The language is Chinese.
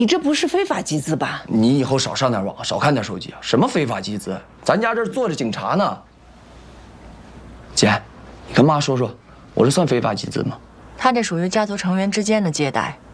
你这不是非法集资吧？ 你以后少上点网，少看点手机啊！什么非法集资？咱家这儿坐着警察呢。姐，你跟妈说说，我这算非法集资吗？ 他这属于家族成员之间的借贷，